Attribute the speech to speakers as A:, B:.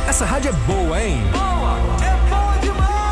A: Essa rádio é boa, hein?
B: Boa! É boa demais!